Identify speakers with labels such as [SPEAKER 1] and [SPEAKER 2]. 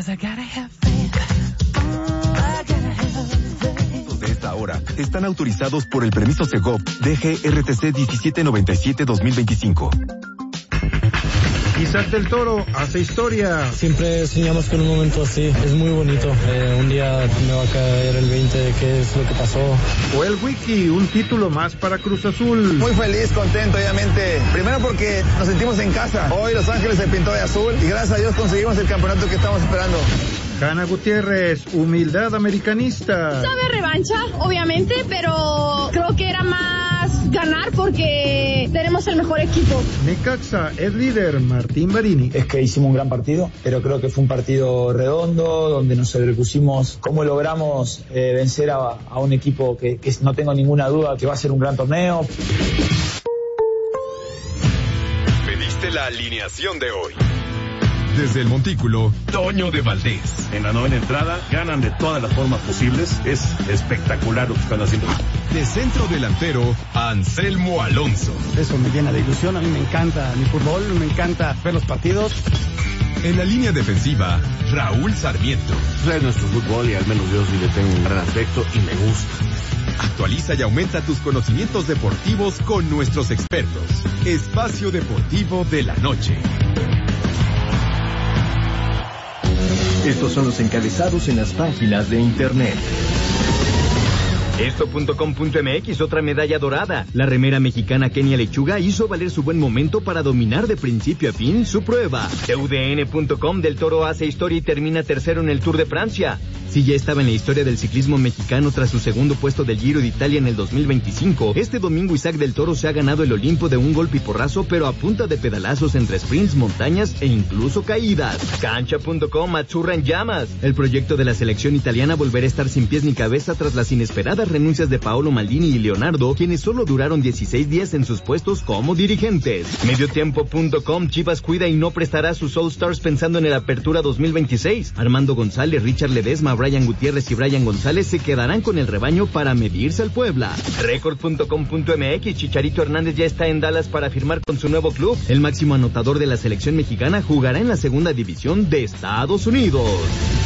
[SPEAKER 1] De esta hora están autorizados por el permiso Segov DGRTC 1797-2025.
[SPEAKER 2] Isaac del Toro hace historia.
[SPEAKER 3] Siempre soñamos con un momento así, es muy bonito. Un día me va a caer el 20 de qué es lo que pasó.
[SPEAKER 2] O el Wiki, un título más para Cruz Azul.
[SPEAKER 4] Muy feliz, contento, obviamente. Primero porque nos sentimos en casa. Hoy Los Ángeles se pintó de azul y gracias a Dios conseguimos el campeonato que estamos esperando.
[SPEAKER 2] Hanna Gutiérrez, humildad americanista.
[SPEAKER 5] Sabe revancha, obviamente, pero creo que era más ganar porque tenemos el mejor equipo.
[SPEAKER 2] Necaxa es líder, Martín Barini.
[SPEAKER 6] Es que hicimos un gran partido, pero creo que fue un partido redondo, donde nos sobrepusimos cómo logramos vencer a un equipo que no tengo ninguna duda que va a ser un gran torneo.
[SPEAKER 1] Pediste la alineación de hoy.
[SPEAKER 7] Desde el Montículo, Toño de Valdés.
[SPEAKER 8] En la novena entrada, ganan de todas las formas posibles. Es espectacular lo que están haciendo.
[SPEAKER 7] De centro delantero, Anselmo Alonso.
[SPEAKER 9] Eso me llena de ilusión. A mí me encanta mi fútbol, me encanta ver los partidos.
[SPEAKER 7] En la línea defensiva, Raúl Sarmiento.
[SPEAKER 8] Es nuestro fútbol y al menos yo sí le tengo un gran aspecto y me gusta.
[SPEAKER 7] Actualiza y aumenta tus conocimientos deportivos con nuestros expertos. Espacio Deportivo de la Noche.
[SPEAKER 10] Estos son los encabezados en las páginas de internet.
[SPEAKER 11] Esto.com.mx, otra medalla dorada. La remera mexicana Kenia Lechuga hizo valer su buen momento para dominar de principio a fin su prueba. TUDN.com, Del Toro hace historia y termina tercero en el Tour de Francia. Si ya estaba en la historia del ciclismo mexicano tras su segundo puesto del Giro de Italia en el 2025, este domingo Isaac del Toro se ha ganado el Olimpo de un golpe y porrazo, pero a punta de pedalazos entre sprints, montañas e incluso caídas. Cancha.com, Azzurra en llamas. El proyecto de la selección italiana volverá a estar sin pies ni cabeza tras las inesperadas renuncias de Paolo Maldini y Leonardo, quienes solo duraron 16 días en sus puestos como dirigentes. Mediotiempo.com, Chivas cuida y no prestará a sus All Stars pensando en el Apertura 2026. Armando González, Richard Ledesma, Brian Gutiérrez y Brian González se quedarán con el rebaño para medirse al Puebla. Record.com.mx, Chicharito Hernández ya está en Dallas para firmar con su nuevo club. El máximo anotador de la selección mexicana jugará en la segunda división de Estados Unidos.